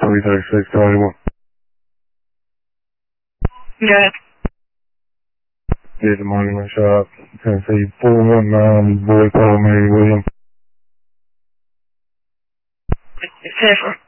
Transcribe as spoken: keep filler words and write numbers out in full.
three thirty-six, twenty-one. Good. Yeah, the Monument Shop. Tennessee four one nine, boy called Mary William. It's different.